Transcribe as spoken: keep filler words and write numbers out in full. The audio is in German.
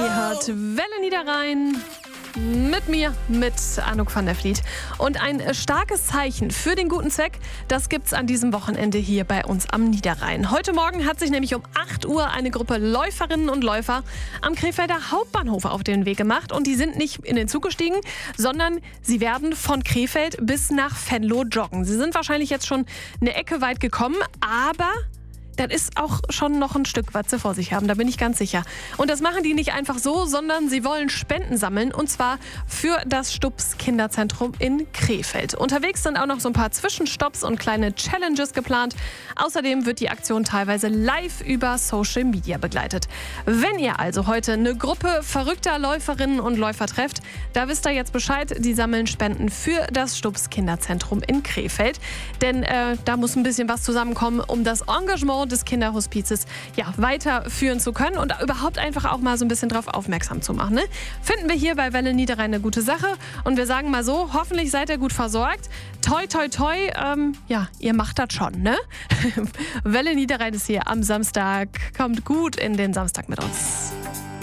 Ihr hört Welle Niederrhein mit mir, mit Anouk van der Vliet. Und ein starkes Zeichen für den guten Zweck, das gibt's an diesem Wochenende hier bei uns am Niederrhein. Heute Morgen hat sich nämlich um acht Uhr eine Gruppe Läuferinnen und Läufer am Krefelder Hauptbahnhof auf den Weg gemacht. Und die sind nicht in den Zug gestiegen, sondern sie werden von Krefeld bis nach Venlo joggen. Sie sind wahrscheinlich jetzt schon eine Ecke weit gekommen, aber das ist auch schon noch ein Stück, was sie vor sich haben, da bin ich ganz sicher. Und das machen die nicht einfach so, sondern sie wollen Spenden sammeln, und zwar für das Stups Kinderzentrum in Krefeld. Unterwegs sind auch noch so ein paar Zwischenstopps und kleine Challenges geplant. Außerdem wird die Aktion teilweise live über Social Media begleitet. Wenn ihr also heute eine Gruppe verrückter Läuferinnen und Läufer trefft, da wisst ihr jetzt Bescheid, die sammeln Spenden für das Stups Kinderzentrum in Krefeld. Denn äh, da muss ein bisschen was zusammenkommen, um das Engagement des Kinderhospizes ja, weiterführen zu können und überhaupt einfach auch mal so ein bisschen drauf aufmerksam zu machen. Ne? Finden wir hier bei Welle Niederrhein eine gute Sache, und wir sagen mal so, hoffentlich seid ihr gut versorgt. Toi, toi, toi, ähm, ja, ihr macht das schon, ne? Welle Niederrhein ist hier am Samstag. Kommt gut in den Samstag mit uns.